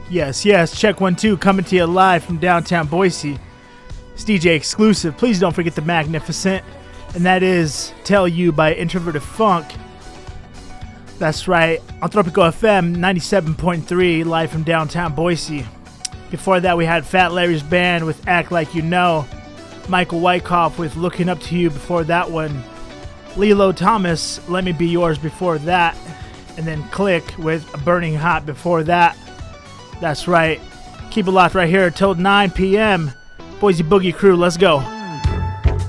Yes, check 1 2, coming to you live from downtown Boise. It's DJ exclusive. Please don't forget the Magnificent, and that is Tell You by Introverted Funk. That's right, on Tropico FM 97.3, live from downtown Boise. Before that, we had Fat Larry's Band with Act Like You Know, Michael Wyckoff with Looking Up to You before that one, Lilo Thomas, Let Me Be Yours before that, and then Click with Burning Hot before that. That's right. Keep it locked right here until 9 p.m. Boise Boogie Crew, let's go.